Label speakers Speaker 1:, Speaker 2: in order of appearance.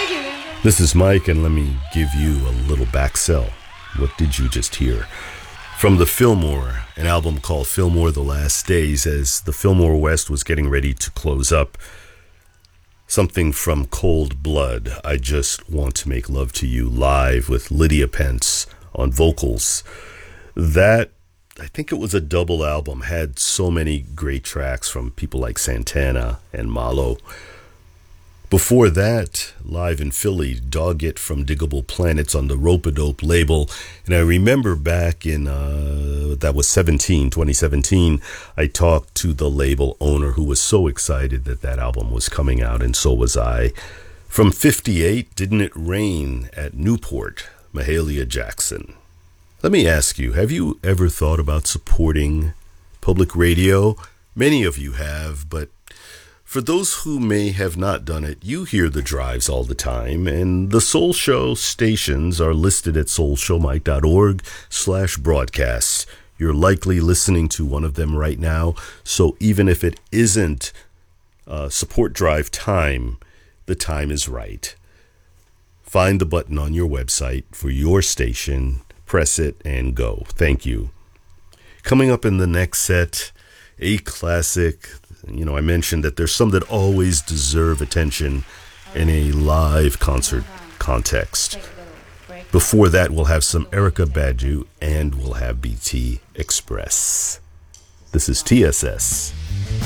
Speaker 1: This is Mike, and let me give you a little back sell. What did you just hear? From the Fillmore, an album called Fillmore The Last Days, as the Fillmore West was getting ready to close up. Something from Cold Blood, I Just Want to Make Love to You, live with Lydia Pence on vocals. That, I think it was a double album, had so many great tracks from people like Santana and Malo. Before that, live in Philly, Dog It from Diggable Planets on the Rope-A-Dope label. And I remember back in, that was 2017, I talked to the label owner who was so excited that that album was coming out, and so was I. From 58, Didn't It Rain at Newport, Mahalia Jackson. Let me ask you, have you ever thought about supporting public radio? Many of you have, but for those who may have not done it, you hear the drives all the time, and the Soul Show stations are listed at soulshowmike.org/broadcasts. You're likely listening to one of them right now, so even if it isn't support drive time, the time is right. Find the button on your website for your station, press it, and go. Thank you. Coming up in the next set, a classic. You know, I mentioned that there's some that always deserve attention in a live concert context. Before that, we'll have some Erykah Badu, and we'll have BT Express. This is TSS.